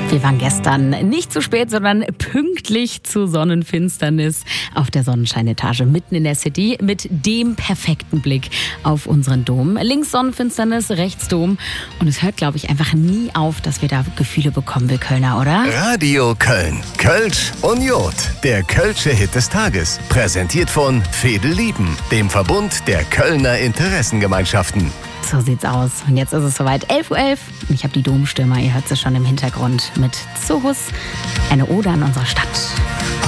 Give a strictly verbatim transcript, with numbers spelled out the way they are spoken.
Wir waren gestern nicht zu spät, sondern pünktlich zur Sonnenfinsternis auf der Sonnenscheinetage mitten in der City mit dem perfekten Blick auf unseren Dom. Links Sonnenfinsternis, rechts Dom. Und es hört, glaube ich, einfach nie auf, dass wir da Gefühle bekommen, wir Kölner, oder? Radio Köln. Kölsch und Jod. Der Kölsche Hit des Tages. Präsentiert von Fedel Lieben, dem Verbund der Kölner Interessengemeinschaften. So sieht's aus. Und jetzt ist es soweit. elf Uhr elf. Und ich habe die Domstürmer, ihr hört sie schon im Hintergrund, mit Zohus. Eine Ode an unsere Stadt.